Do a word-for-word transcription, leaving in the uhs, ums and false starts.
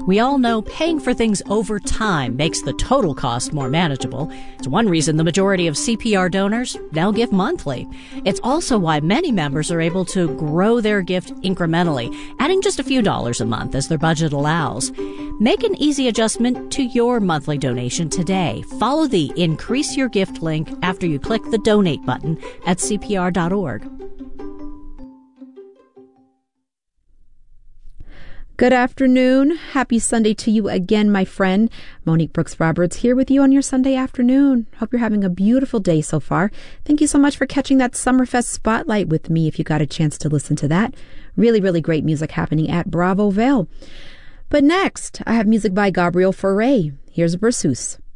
We all know paying for things over time makes the total cost more manageable. It's one reason the majority of C P R donors now give monthly. It's also why many members are able to grow their gift incrementally, adding just a few dollars a month as their budget allows. Make an easy adjustment to your monthly donation today. Follow the Increase Your Gift link after you click the donate button at C P R dot org. Good afternoon. Happy Sunday to you again, my friend. Monique Brooks Roberts here with you on your Sunday afternoon. Hope you're having a beautiful day so far. Thank you so much for catching that Summerfest spotlight with me if you got a chance to listen to that. Really, really great music happening at Bravo Vale. But next, I have music by Gabriel Fauré. Here's Berceuse.